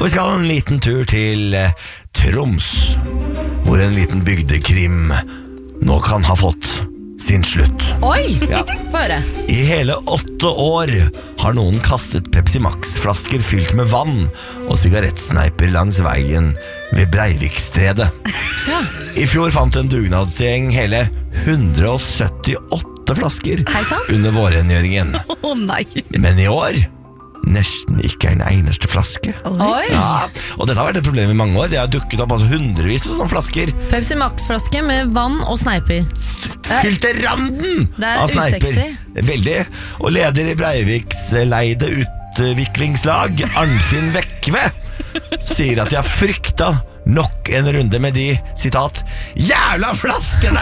Og vi skal ha en liten tur til Troms, hvor en liten bygdekrim nå kan ha fått sin slutt. Oi, Ja. få høre. I hele 8 år har noen kastet Pepsi Max-flasker fylt med vann og sigarettsneiper langs veien ved Breivikstredet. Ja. I fjor fant en dugnadsgjeng hele 178 flasker Hei sann. under vårrengjøringen. Nei. Men i år nesten ikke en eneste flaske. Oi. Ja, og dette har vært et problem i mange år. Det har dukket opp hundrevis av sånne flasker. Pepsi Max-flaske med vann og sneiper. Fylt til randen Det er av sneiper. usexy. Veldig. Og leder i Breiviks leide utviklingslag, Arnfinn Vekve, sier at de har frykta nok en runde med de, sitat, jævla flaskene!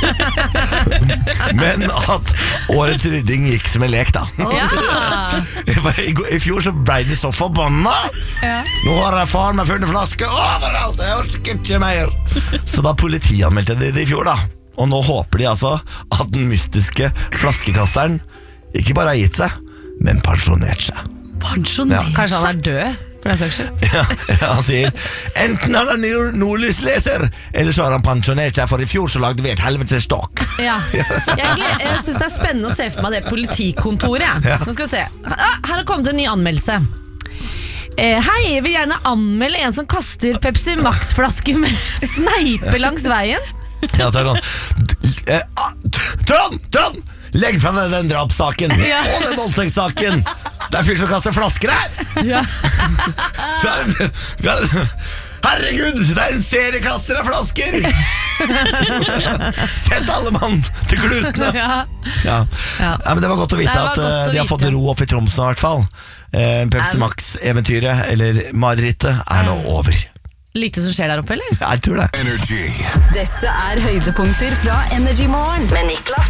Men at årets rydding gikk som en lek, da. Ja. I fjor så ble de så forbanna. Ja. Nå har jeg faen meg funnet flasker overalt, jeg orker ikke mer. Så da politianmeldte de det i fjor, da. Og nå håper de altså at den mystiske flaskekasteren ikke bare har gitt seg, men pensjonert seg. Pensjonert? Ja. Kanskje han er død, for den saks skyld. Ja, han sier enten han er nordlysleser, eller så har han pensjonert seg, for i fjor så lagde vi et helvetes stokk. Ja. Jeg synes det er spennende å se for meg det politikontoret. Ja. Nå skal vi se. Her har kommet en ny anmeldelse. Hei, jeg vil gjerne anmelde en som kaster Pepsi Max-flasker med sneipe langs veien. Ja, det er sånn Trond! Legg fra deg den drapssaken og den voldtektssaken. Det er fyr som kaster flasker her. Ja. Herregud, det er en seriekaster av flasker. Sett alle mann til klutene. Ja, men det var godt å vite at de har fått ro opp i Troms nå i hvert fall. Pepsi Max-eventyret, eller marerittet, er nå over. Lite som skjer der oppe, eller? Jeg tror det. Dette er høydepunkter fra Energy Morgen med Niklas